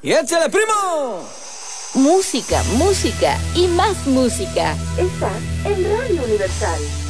¡Y échale, primo! Música, música y más música. Estás en Radio Universal.